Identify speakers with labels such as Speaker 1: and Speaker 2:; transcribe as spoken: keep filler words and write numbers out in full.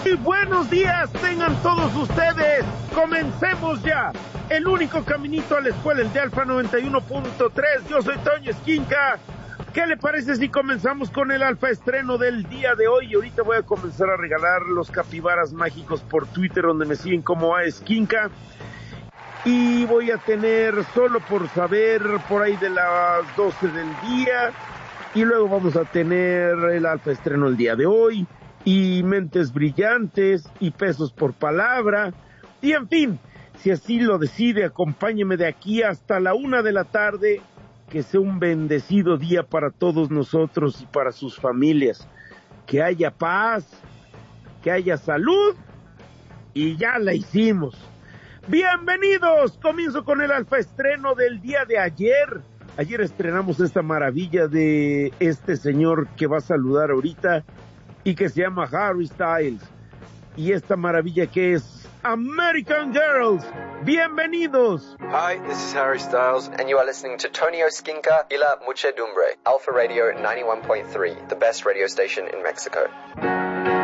Speaker 1: Muy buenos días, tengan todos ustedes. Comencemos ya. El único caminito a la escuela, el de Alfa noventa y uno punto tres. Yo soy Toño Esquinca. ¿Qué le parece si comenzamos con el Alfa estreno del día de hoy? Y ahorita voy a comenzar a regalar los capibaras mágicos por Twitter, donde me siguen como a Esquinca. Y voy a tener solo por saber por ahí de las doce del día. Y luego vamos a tener el Alfa estreno el día de hoy. Y mentes brillantes y pesos por palabra. Y en fin, si así lo decide, acompáñeme de aquí hasta la una de la tarde. Que sea un bendecido día para todos nosotros y para sus familias. Que haya paz, que haya salud, y ya la hicimos. Bienvenidos, comienzo con el Alfa estreno del día de ayer. Ayer estrenamos esta maravilla de este señor que va a saludar ahorita y que se llama Harry Styles. Y esta maravilla que es American Girls. Bienvenidos.
Speaker 2: Hi, this is Harry Styles, and you are listening to Tonio Esquinca y La Muchedumbre, Alpha Radio ninety-one point three, the best radio station in Mexico.